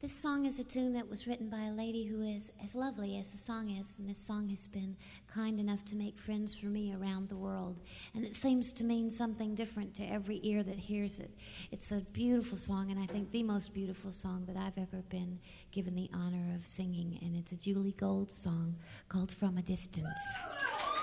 This song is a tune that was written by a lady who is as lovely as the song is, and this song has been kind enough to make friends for me around the world. And it seems to mean something different to every ear that hears it. It's a beautiful song, and I think the most beautiful song that I've ever been given the honor of singing, and it's a Julie Gold song called From a Distance.